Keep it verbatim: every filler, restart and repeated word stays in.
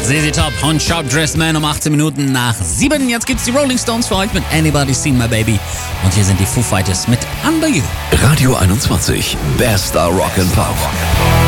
Z Z Top und Sharp Dressed Man um achtzehn Minuten nach sieben. Jetzt gibt's die Rolling Stones für euch mit Anybody's Seen My Baby. Und hier sind die Foo Fighters mit Under You. Radio einundzwanzig, Bester Rock and Pop.